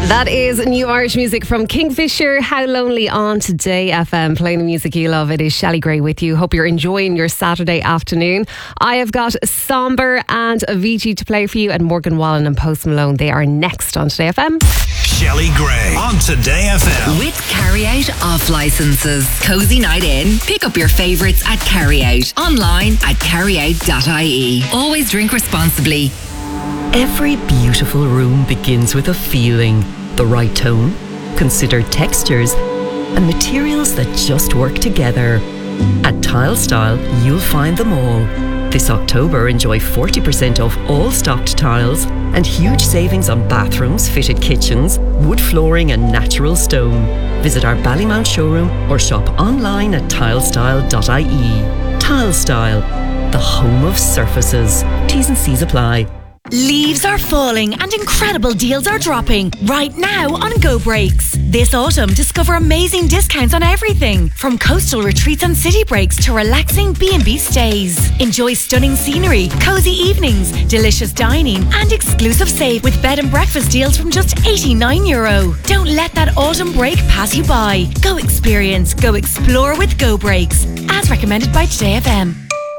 That is new Irish music from Kingfisher, How Lonely on Today FM. Playing the music you love. It is Shelley Gray with you. Hope you're enjoying your Saturday afternoon. I have got Somber and Avicii to play for you, and Morgan Wallen and Post Malone. They are next on Today FM. Shelley Gray on Today FM. With Carryout off licenses. Cozy night in. Pick up your favourites at Carryout. Online at carryout.ie. Always drink responsibly. Every beautiful room begins with a feeling, the right tone, considered textures, and materials that just work together. At Tile Style, you'll find them all. This October, enjoy 40% off all stocked tiles and huge savings on bathrooms, fitted kitchens, wood flooring and natural stone. Visit our Ballymount showroom or shop online at tilestyle.ie. Tile Style, the home of surfaces. T's and C's apply. Leaves are falling and incredible deals are dropping right now on Go Breaks. This autumn, discover amazing discounts on everything from coastal retreats and city breaks to relaxing B&B stays. Enjoy stunning scenery, cozy evenings, delicious dining and exclusive save with bed and breakfast deals from just €89. Don't let that autumn break pass you by. Go experience, go explore with Go Breaks, as recommended by Today FM.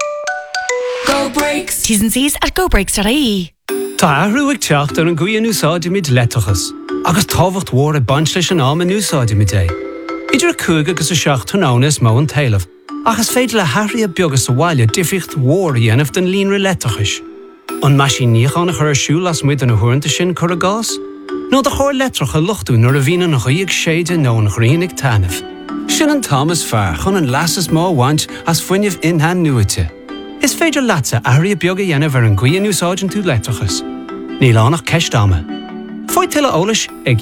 Go Breaks. T's and C's at gobreaks.ie. Tá ahrúig teacht ar an gcuí núsáide mid leitachas, agus táhacht mhór a bant leis an am a núsáide mid é. Idir a 2 agus a 7 tónánas mó an talamh, agus féidir le hairí a beagas a bhaile difriocht mhór a dhéanamh den líonra leitachas. An maisí níochan a chur siúil as muid an a thuairinta sin chur a gás, nó de chóir letracha luchtú nuair a bhíanana nach chuíag séide nó nach rianaigh tanamh. Sin an Thomas fear chun an lasas má bhaint as fuinneamh inhan nuaite. Is féidir latsa airí a beag a dhéanamh ar an gcuí núsáideann tú leitachas. Ní lánach ceist ama. Fáid tuile eolais ag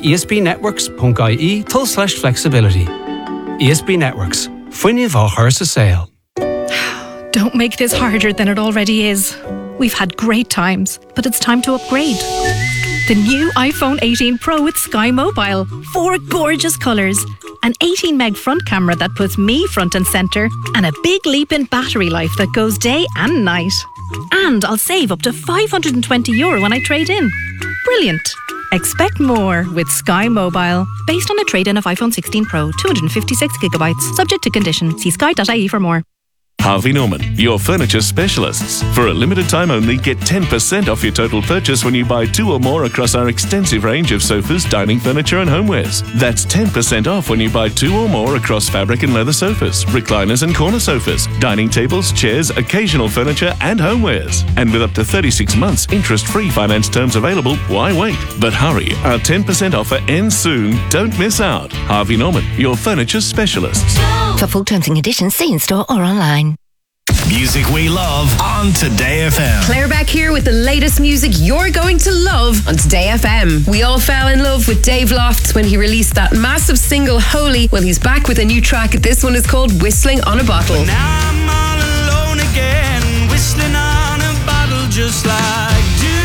espnetworks.ie/flexibility. ESB Networks. Fuinneamh á chuir sa saol. Don't make this harder than it already is. We've had great times, but it's time to upgrade. The new iPhone 18 Pro with Sky Mobile. 4 gorgeous colours. An 18 meg front camera that puts me front and centre, and a big leap in battery life that goes day and night. And I'll save up to €520 when I trade in. Brilliant. Expect more with Sky Mobile. Based on a trade-in of iPhone 16 Pro, 256GB. Subject to condition. See sky.ie for more. Harvey Norman, your furniture specialists. For a limited time only, get 10% off your total purchase when you buy 2 or more across our extensive range of sofas, dining furniture and homewares. That's 10% off when you buy 2 or more across fabric and leather sofas, recliners and corner sofas, dining tables, chairs, occasional furniture and homewares. And with up to 36 months interest-free finance terms available, why wait? But hurry, our 10% offer ends soon. Don't miss out. Harvey Norman, your furniture specialists. For full terms and conditions, see in store or online. Music we love on Today FM. Claire back here with the latest music you're going to love on Today FM. We all fell in love with Dave Lofts when he released that massive single Holy. Well, he's back with a new track. This one is called Whistling on a Bottle. Now I'm all alone again, whistling on a bottle just like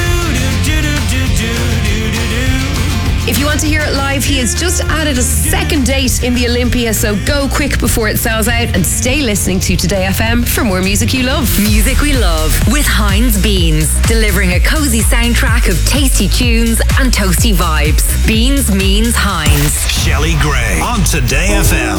do-do-do-do-do-do-do-do. If you want to hear it live, he has just added a second date in the Olympia, so go quick before it sells out and stay listening to Today FM for more music you love. Music we love with Heinz Beans, delivering a cozy soundtrack of tasty tunes and toasty vibes. Beans means Heinz. Shelley Gray on Today FM.